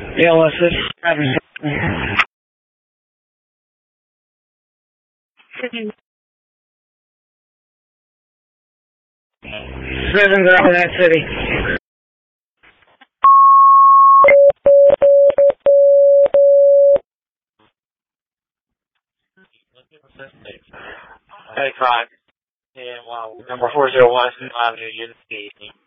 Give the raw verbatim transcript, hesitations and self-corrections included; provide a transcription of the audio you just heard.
Yeah, what's this? Prisons are in that city. Hey, five. Yeah, well, number four zero one, Avenue, Unity.